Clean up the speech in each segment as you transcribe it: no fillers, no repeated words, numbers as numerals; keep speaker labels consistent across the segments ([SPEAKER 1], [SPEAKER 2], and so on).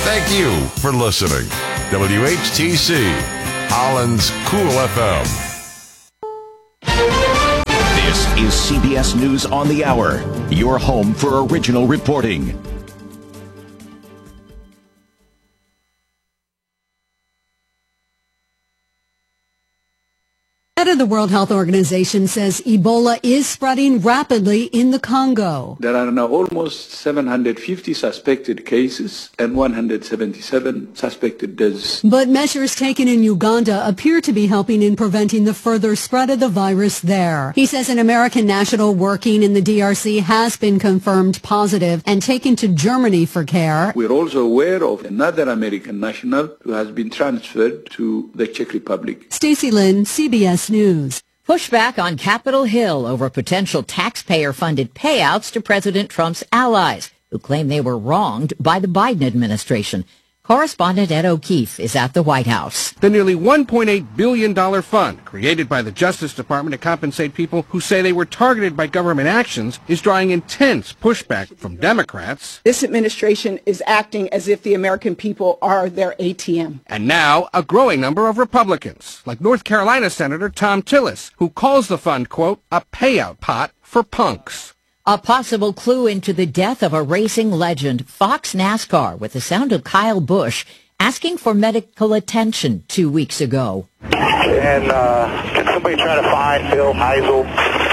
[SPEAKER 1] Thank you for listening. WHTC, Holland's Cool FM.
[SPEAKER 2] This is CBS News on the Hour, your home for original reporting.
[SPEAKER 3] Head of the World Health Organization says Ebola is spreading rapidly in the Congo.
[SPEAKER 4] There are now almost 750 suspected cases and 177 suspected deaths.
[SPEAKER 3] But measures taken in Uganda appear to be helping in preventing the further spread of the virus there. He says an American national working in the DRC has been confirmed positive and taken to Germany for care.
[SPEAKER 4] We're also aware of another American national who has been transferred to the Czech Republic.
[SPEAKER 3] Stacey Lynn, CBS News.
[SPEAKER 5] Pushback on Capitol Hill over potential taxpayer-funded payouts to President Trump's allies, who claim they were wronged by the Biden administration. Correspondent Ed O'Keefe is at the White House.
[SPEAKER 6] The nearly $1.8 billion fund created by the Justice Department to compensate people who say they were targeted by government actions is drawing intense pushback from Democrats.
[SPEAKER 7] This administration is acting as if the American people are their ATM.
[SPEAKER 6] And now a growing number of Republicans, like North Carolina Senator Tom Tillis, who calls the fund, quote, a payout pot for punks.
[SPEAKER 5] A possible clue into the death of a racing legend, Fox NASCAR, with the sound of Kyle Busch asking for medical attention 2 weeks ago.
[SPEAKER 8] And can somebody try to find Bill Heisel?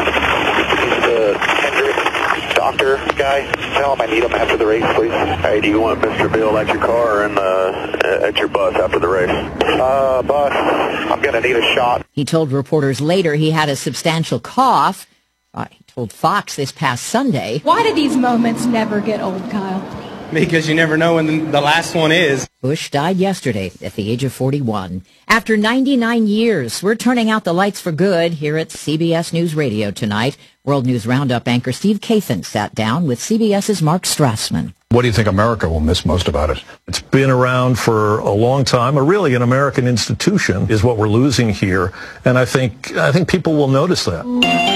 [SPEAKER 8] He's the Hendrick doctor guy. Tell him I need him after the race, please. Hey, do you want Mr. Bill at your car and at your bus after the race? Bus. I'm going to need a shot.
[SPEAKER 5] He told reporters later he had a substantial cough. He told Fox this past Sunday.
[SPEAKER 9] Why do these moments never get old, Kyle?
[SPEAKER 10] Because you never know when the last one is.
[SPEAKER 5] Bush died yesterday at the age of 41. After 99 years, we're turning out the lights for good here at CBS News Radio tonight. World News Roundup anchor Steve Kathan sat down with CBS's Mark Strassman.
[SPEAKER 11] What do you think America will miss most about it? It's been around for a long time. Really, an American institution is what we're losing here. And I think people will notice that.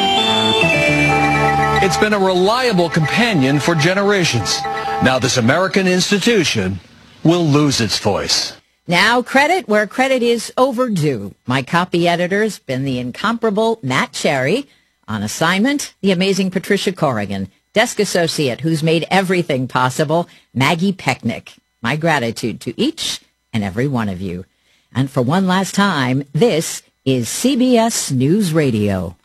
[SPEAKER 12] It's been a reliable companion for generations. Now this American institution will lose its voice.
[SPEAKER 5] Now credit where credit is overdue. My copy editor's been the incomparable Matt Cherry. On assignment, the amazing Patricia Corrigan. Desk associate who's made everything possible, Maggie Pecknick. My gratitude to each and every one of you. And for one last time, this is CBS News Radio.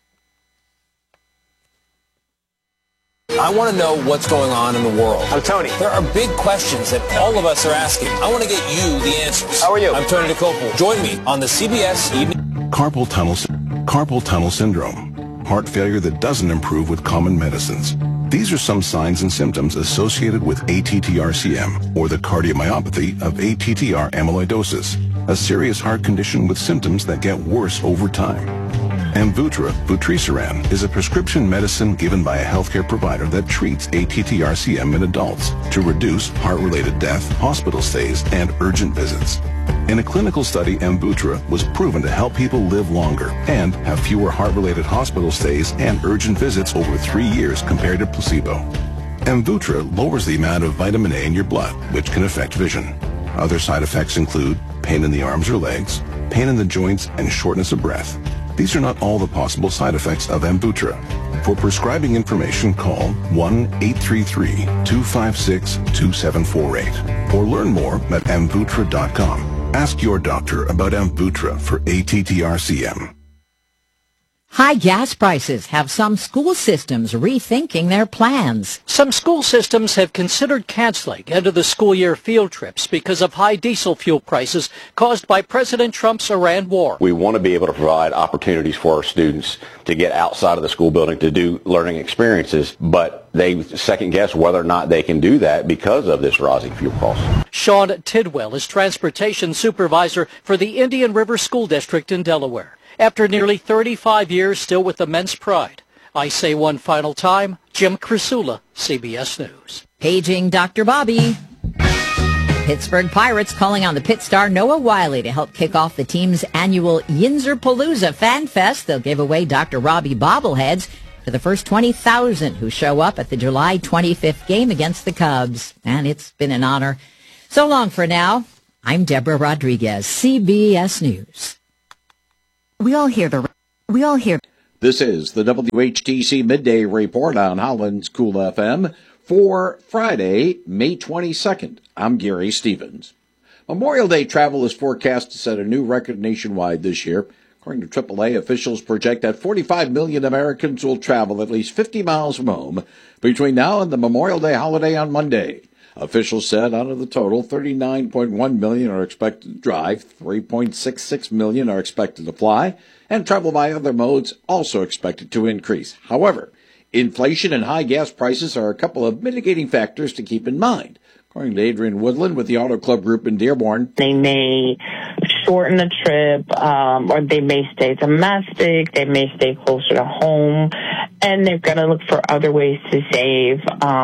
[SPEAKER 13] I want to know what's going on in the world.
[SPEAKER 14] I'm Tony.
[SPEAKER 13] There are big questions that all of us are asking. I want to get you the answers.
[SPEAKER 14] How are you?
[SPEAKER 13] I'm Tony DeCopel. Join me on the CBS Evening.
[SPEAKER 15] Carpal tunnel syndrome. Heart failure that doesn't improve with common medicines. These are some signs and symptoms associated with ATTR-CM, or the cardiomyopathy of ATTR amyloidosis, a serious heart condition with symptoms that get worse over time. Amvuttra, vutrisiran, is a prescription medicine given by a healthcare provider that treats ATTR-CM in adults to reduce heart-related death, hospital stays, and urgent visits. In a clinical study, Amvuttra was proven to help people live longer and have fewer heart-related hospital stays and urgent visits over 3 years compared to placebo. Amvuttra lowers the amount of vitamin A in your blood, which can affect vision. Other side effects include pain in the arms or legs, pain in the joints, and shortness of breath. These are not all the possible side effects of Amvuttra. For prescribing information, call 1-833-256-2748 or learn more at Amvuttra.com. Ask your doctor about Amvuttra for ATTR-CM.
[SPEAKER 5] High gas prices have some school systems rethinking their plans.
[SPEAKER 16] Some school systems have considered canceling end-of-the-school year field trips because of high diesel fuel prices caused by President Trump's Iran war.
[SPEAKER 17] We want to be able to provide opportunities for our students to get outside of the school building to do learning experiences, but they second-guess whether or not they can do that because of this rising fuel cost.
[SPEAKER 16] Sean Tidwell is transportation supervisor for the Indian River School District in Delaware. After nearly 35 years, still with immense pride. I say one final time, Jim Crisula, CBS News.
[SPEAKER 5] Paging Dr. Bobby. Pittsburgh Pirates calling on the pit star Noah Wiley to help kick off the team's annual Yinzerpalooza Fan Fest. They'll give away Dr. Robbie bobbleheads to the first 20,000 who show up at the July 25th game against the Cubs. And it's been an honor. So long for now. I'm Deborah Rodriguez, CBS News.
[SPEAKER 14] We all hear.
[SPEAKER 18] This is the WHTC Midday Report on Holland's Cool FM for Friday, May 22nd. I'm Gary Stevens. Memorial Day travel is forecast to set a new record nationwide this year. According to AAA, officials project that 45 million Americans will travel at least 50 miles from home between now and the Memorial Day holiday on Monday. Officials said out of the total, 39.1 million are expected to drive, 3.66 million are expected to fly, and travel by other modes also expected to increase. However, inflation and high gas prices are a couple of mitigating factors to keep in mind. According to Adrian Woodland with the Auto Club Group in Dearborn,
[SPEAKER 19] they may shorten the trip, or they may stay domestic, they may stay closer to home, and they're going to look for other ways to save,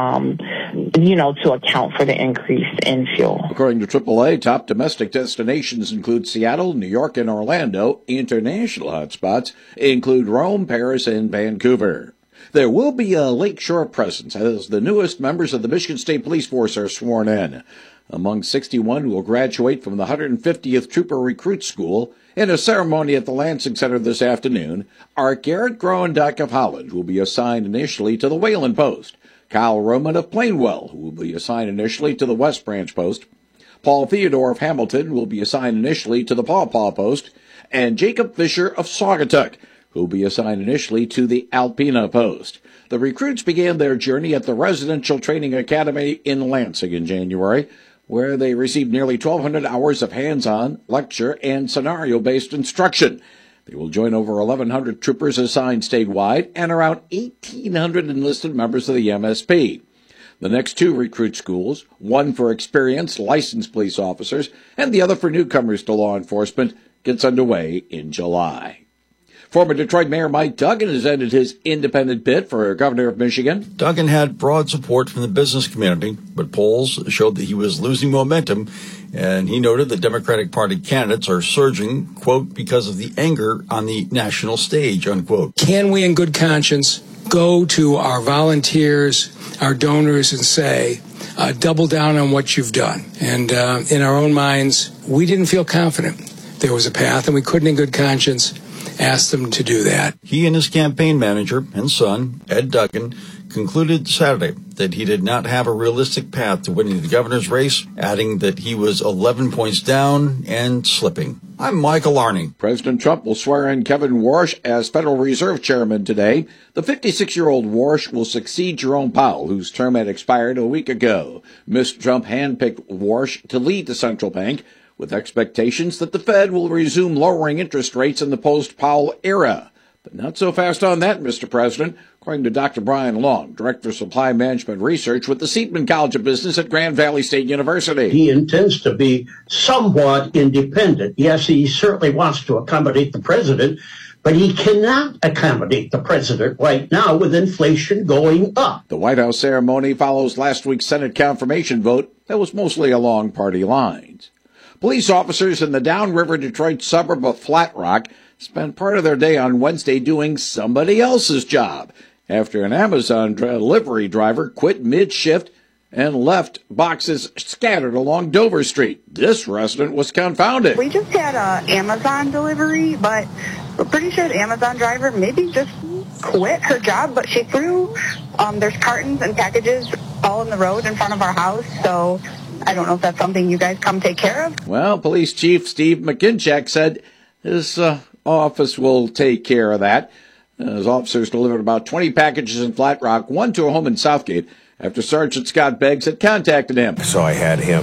[SPEAKER 19] to account for the increase in fuel.
[SPEAKER 18] According to AAA, top domestic destinations include Seattle, New York, and Orlando. International hotspots include Rome, Paris, and Vancouver. There will be a lakeshore presence as the newest members of the Michigan State Police Force are sworn in. Among 61 who will graduate from the 150th Trooper Recruit School in a ceremony at the Lansing Center this afternoon are Garrett Groenduck of Holland, who will be assigned initially to the Wayland Post, Kyle Roman of Plainwell, who will be assigned initially to the West Branch Post, Paul Theodore of Hamilton will be assigned initially to the Paw Paw Post, and Jacob Fisher of Saugatuck, who will be assigned initially to the Alpena Post. The recruits began their journey at the Residential Training Academy in Lansing in January, where they received nearly 1,200 hours of hands-on, lecture, and scenario-based instruction. They will join over 1,100 troopers assigned statewide and around 1,800 enlisted members of the MSP. The next two recruit schools, one for experienced licensed police officers and the other for newcomers to law enforcement, gets underway in July. Former Detroit Mayor Mike Duggan has ended his independent bid for governor of Michigan.
[SPEAKER 20] Duggan had broad support from the business community, but polls showed that he was losing momentum, and he noted that Democratic Party candidates are surging, quote, because of the anger on the national stage, unquote.
[SPEAKER 21] Can we in good conscience go to our volunteers, our donors, and say, double down on what you've done? And in our own minds, we didn't feel confident there was a path, and we couldn't in good conscience asked them to do that.
[SPEAKER 20] He and his campaign manager and son, Ed Duggan, concluded Saturday that he did not have a realistic path to winning the governor's race, adding that he was 11 points down and slipping. I'm Michael Arning.
[SPEAKER 18] President Trump will swear in Kevin Warsh as Federal Reserve Chairman today. The 56-year-old Warsh will succeed Jerome Powell, whose term had expired a week ago. Mr. Trump handpicked Warsh to lead the central bank, with expectations that the Fed will resume lowering interest rates in the post-Powell era. But not so fast on that, Mr. President, according to Dr. Brian Long, Director of Supply Management Research with the Seidman College of Business at Grand Valley State University.
[SPEAKER 22] He intends to be somewhat independent. Yes, he certainly wants to accommodate the president, but he cannot accommodate the president right now with inflation going up.
[SPEAKER 18] The White House ceremony follows last week's Senate confirmation vote that was mostly along party lines. Police officers in the downriver Detroit suburb of Flat Rock spent part of their day on Wednesday doing somebody else's job after an Amazon delivery driver quit mid-shift and left boxes scattered along Dover Street. This resident was confounded.
[SPEAKER 23] We just had an Amazon delivery, but we're pretty sure the Amazon driver maybe just quit her job, but she threw, there's cartons and packages all in the road in front of our house, so I don't know if that's something you guys come take care of.
[SPEAKER 18] Well, Police Chief Steve McKinchak said his office will take care of that. His officers delivered about 20 packages in Flat Rock, one to a home in Southgate, after Sergeant Scott Beggs had contacted him.
[SPEAKER 24] So I had him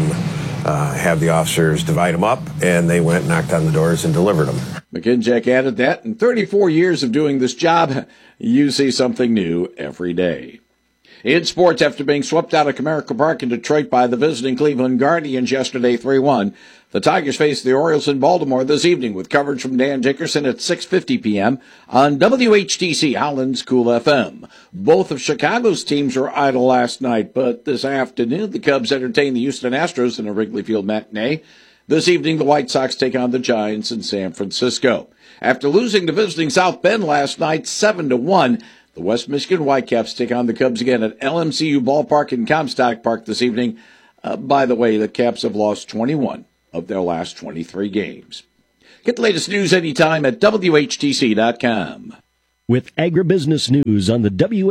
[SPEAKER 24] have the officers divide them up, and they went, knocked on the doors, and delivered them.
[SPEAKER 18] McKinchak added that in 34 years of doing this job, you see something new every day. In sports, after being swept out of Comerica Park in Detroit by the visiting Cleveland Guardians yesterday 3-1, the Tigers face the Orioles in Baltimore this evening with coverage from Dan Dickerson at 6:50 p.m. on WHTC Holland's Cool FM. Both of Chicago's teams were idle last night, but this afternoon the Cubs entertain the Houston Astros in a Wrigley Field matinee. This evening the White Sox take on the Giants in San Francisco. After losing to visiting South Bend last night 7-1, the West Michigan Whitecaps take on the Cubs again at LMCU Ballpark in Comstock Park this evening. By the way, the Caps have lost 21 of their last 23 games. Get the latest news anytime at WHTC.com.
[SPEAKER 1] With agribusiness news on the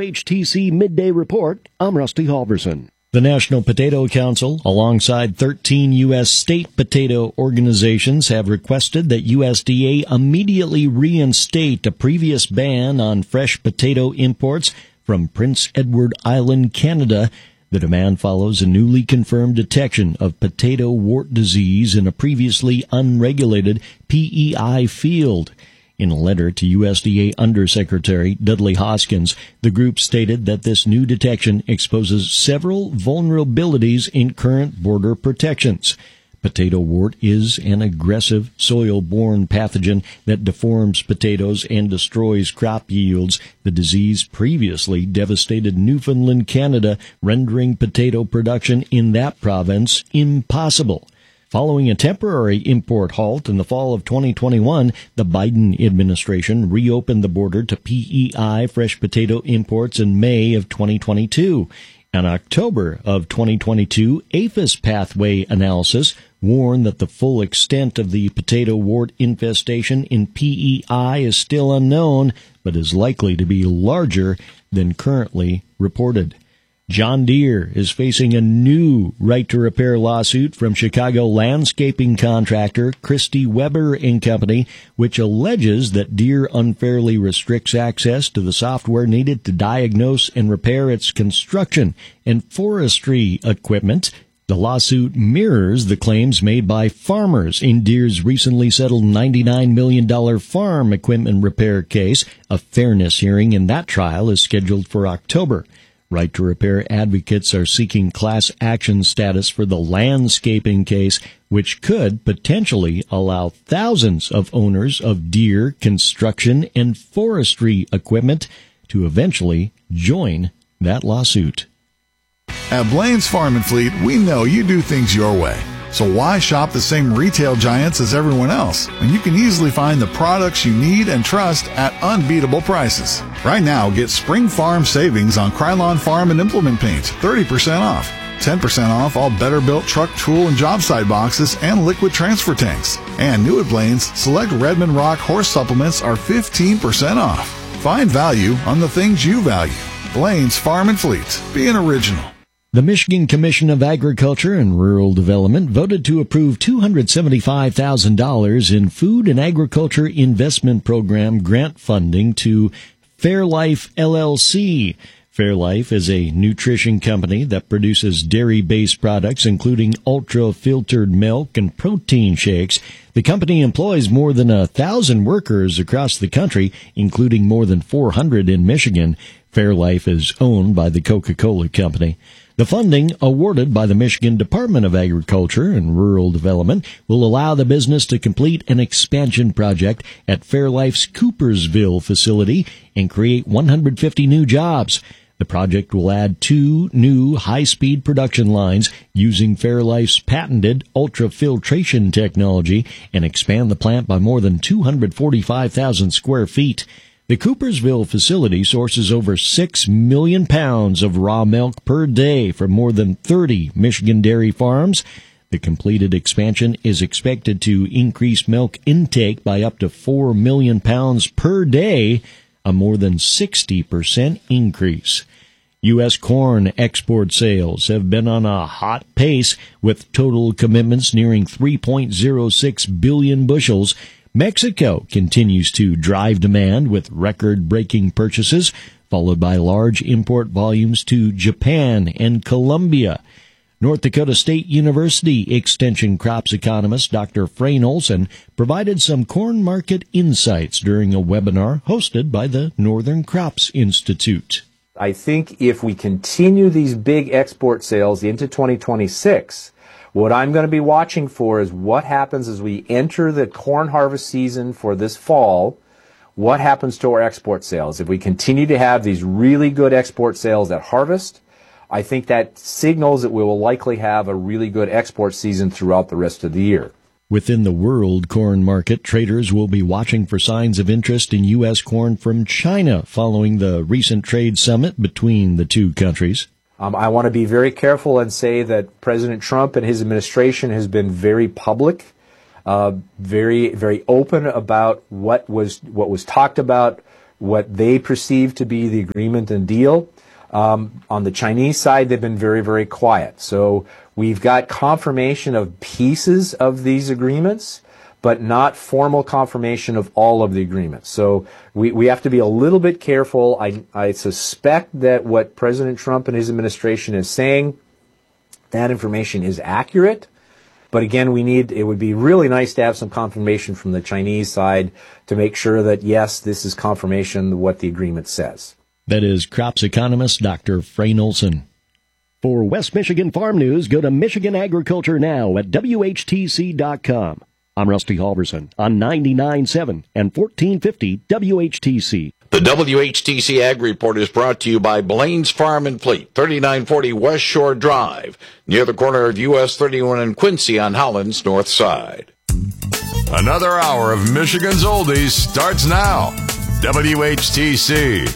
[SPEAKER 1] WHTC Midday Report, I'm Rusty Halverson. The National Potato Council, alongside 13 U.S. state potato organizations, have requested that USDA immediately reinstate a previous ban on fresh potato imports from Prince Edward Island, Canada. The demand follows a newly confirmed detection of potato wart disease in a previously unregulated PEI field. In a letter to USDA Undersecretary Dudley Hoskins, the group stated that this new detection exposes several vulnerabilities in current border protections. Potato wart is an aggressive soil-borne pathogen that deforms potatoes and destroys crop yields. The disease previously devastated Newfoundland, Canada, rendering potato production in that province impossible. Following a temporary import halt in the fall of 2021, the Biden administration reopened the border to PEI fresh potato imports in May of 2022. In October of 2022, APHIS pathway analysis warned that the full extent of the potato wart infestation in PEI is still unknown, but is likely to be larger than currently reported. John Deere is facing a new right-to-repair lawsuit from Chicago landscaping contractor Christy Weber & Company, which alleges that Deere unfairly restricts access to the software needed to diagnose and repair its construction and forestry equipment. The lawsuit mirrors the claims made by farmers in Deere's recently settled $99 million farm equipment repair case. A fairness hearing in that trial is scheduled for October. Right-to-repair advocates are seeking class action status for the landscaping case, which could potentially allow thousands of owners of Deere construction and forestry equipment to eventually join that lawsuit.
[SPEAKER 2] At Blaine's Farm and Fleet, we know you do things your way. So why shop the same retail giants as everyone else when you can easily find the products you need and trust at unbeatable prices? Right now, get Spring Farm savings on Krylon Farm and Implement Paint, 30% off. 10% off all Better-Built truck, tool, and job site boxes and liquid transfer tanks. And new at Blaine's, select Redmond Rock horse supplements are 15% off. Find value on the things you value. Blaine's Farm and Fleet. Be an original.
[SPEAKER 1] The Michigan Commission of Agriculture and Rural Development voted to approve $275,000 in Food and Agriculture Investment Program grant funding to Fairlife LLC. Fairlife is a nutrition company that produces dairy-based products, including ultra-filtered milk and protein shakes. The company employs more than 1,000 workers across the country, including more than 400 in Michigan. Fairlife is owned by the Coca-Cola Company. The funding, awarded by the Michigan Department of Agriculture and Rural Development, will allow the business to complete an expansion project at Fairlife's Coopersville facility and create 150 new jobs. The project will add 2 new high-speed production lines using Fairlife's patented ultrafiltration technology and expand the plant by more than 245,000 square feet. The Coopersville facility sources over 6 million pounds of raw milk per day from more than 30 Michigan dairy farms. The completed expansion is expected to increase milk intake by up to 4 million pounds per day, a more than 60% increase. U.S. corn export sales have been on a hot pace, with total commitments nearing 3.06 billion bushels. Mexico continues to drive demand with record-breaking purchases, followed by large import volumes to Japan and Colombia. North Dakota State University Extension crops economist Dr. Frayne Olson provided some corn market insights during a webinar hosted by the Northern Crops Institute.
[SPEAKER 3] I think if we continue these big export sales into 2026, what I'm going to be watching for is what happens as we enter the corn harvest season for this fall. What happens to our export sales? If we continue to have these really good export sales at harvest, I think that signals that we will likely have a really good export season throughout the rest of the year.
[SPEAKER 1] Within the world corn market, traders will be watching for signs of interest in U.S. corn from China following the recent trade summit between the two countries.
[SPEAKER 3] I want to be very careful and say that President Trump and his administration has been very public, very, very open about what was talked about, what they perceive to be the agreement and deal. On the Chinese side, they've been very, very quiet. So we've got confirmation of pieces of these agreements, but not formal confirmation of all of the agreements. So we have to be a little bit careful. I suspect that what President Trump and his administration is saying, that information is accurate. But again, it would be really nice to have some confirmation from the Chinese side to make sure that, yes, this is confirmation of what the agreement says.
[SPEAKER 1] That is crops economist Dr. Frayne Olson. For West Michigan Farm News, go to Michigan Agriculture Now at WHTC.com. I'm Rusty Halverson on 99.7 and 1450 WHTC.
[SPEAKER 4] The WHTC Ag Report is brought to you by Blaine's Farm and Fleet, 3940 West Shore Drive, near the corner of US 31 and Quincy on Holland's north side.
[SPEAKER 2] Another hour of Michigan's Oldies starts now. WHTC.